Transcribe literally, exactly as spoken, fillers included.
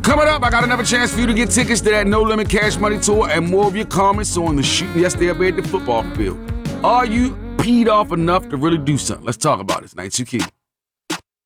Coming up, I got another chance for you to get tickets to that No Limit Cash Money Tour and more of your comments on the shooting yesterday up at the football field. Are you peed off enough to really do something? Let's talk about it. It's ninety-two Key.